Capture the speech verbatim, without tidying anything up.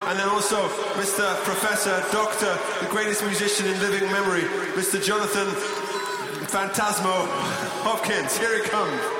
And then also Mister Professor, Doctor, the greatest musician in living memory, Mister Jonathan Phantasmo Hopkins. Here he comes.